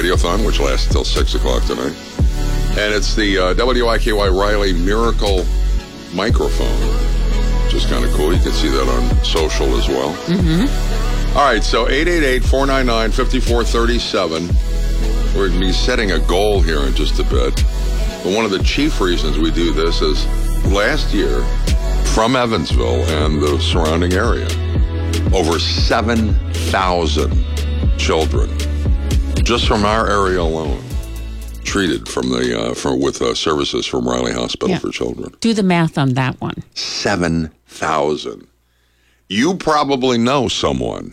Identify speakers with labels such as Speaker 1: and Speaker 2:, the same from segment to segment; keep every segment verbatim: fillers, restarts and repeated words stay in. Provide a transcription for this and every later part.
Speaker 1: Radiothon, which lasts until six o'clock tonight. And it's the uh, W I K Y Riley Miracle Microphone, which is kind of cool. You can see that on social as well.
Speaker 2: Mm-hmm.
Speaker 1: All right, so eight eight eight, four nine nine, five four three seven. We're going to be setting a goal here in just a bit. But one of the chief reasons we do this is last year, from Evansville and the surrounding area, over seven thousand children, just from our area alone, treated from the uh, from, with uh, services from Riley Hospital
Speaker 2: yeah.
Speaker 1: for Children.
Speaker 2: Do the math on that one.
Speaker 1: seven thousand. You probably know someone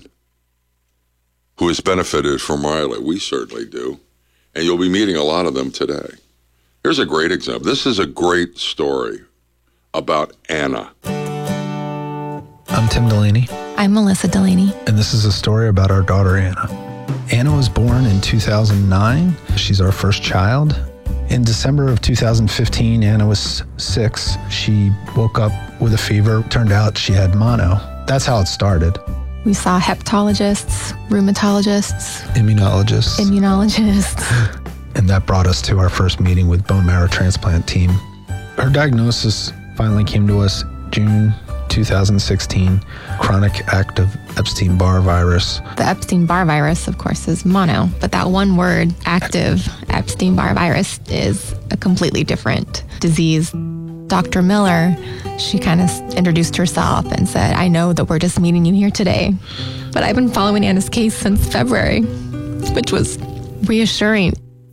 Speaker 1: who has benefited from Riley. We certainly do. And you'll be meeting a lot of them today. Here's a great example. This is a great story about Anna.
Speaker 3: I'm Tim Delaney.
Speaker 4: I'm Melissa Delaney.
Speaker 3: And this is a story about our daughter, Anna. Anna was born in two thousand nine. She's our first child. In December of two thousand fifteen, Anna was six. She woke up with a fever. Turned out she had mono. That's how it started.
Speaker 4: We saw hepatologists, rheumatologists,
Speaker 3: Immunologists.
Speaker 4: immunologists.
Speaker 3: And that brought us to our first meeting with bone marrow transplant team. Her diagnosis finally came to us June two thousand sixteen, chronic active Epstein-Barr virus.
Speaker 4: The Epstein-Barr virus, of course, is mono, but that one word, active Epstein-Barr virus, is a completely different disease. Doctor Miller, she kind of introduced herself and said, I know that we're just meeting you here today, but I've been following Anna's case since February, which was reassuring.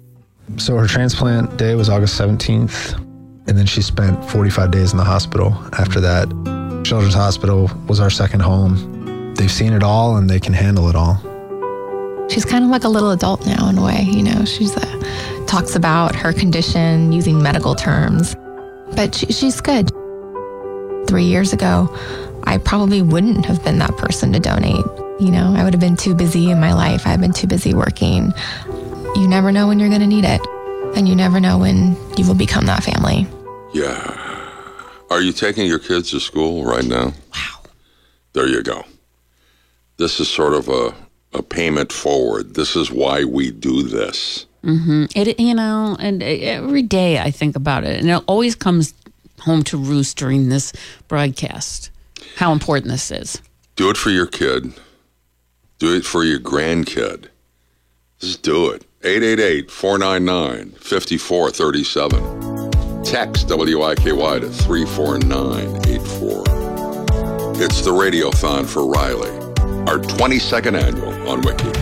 Speaker 3: So her transplant day was August seventeenth, and then she spent forty-five days in the hospital. After that, Children's Hospital was our second home. They've seen it all, and they can handle it all.
Speaker 4: She's kind of like a little adult now in a way, you know. She's uh, talks about her condition using medical terms, but she, she's good. Three years ago, I probably wouldn't have been that person to donate. You know, I would have been too busy in my life. I've been too busy working. You never know when you're going to need it, and you never know when you will become that family.
Speaker 1: Yeah. Are you taking your kids to school right now?
Speaker 2: Wow.
Speaker 1: There you go. This is sort of a, a payment forward. This is why we do this.
Speaker 2: Mm-hmm. It, you know, and every day I think about it, and it always comes home to roost during this broadcast, how important this is.
Speaker 1: Do it for your kid. Do it for your grandkid. Just do it. eight eight eight, four nine nine, five four three seven. Text W I K Y to three four nine eight four. It's the Radiothon for Riley, our twenty-second annual on Wiki.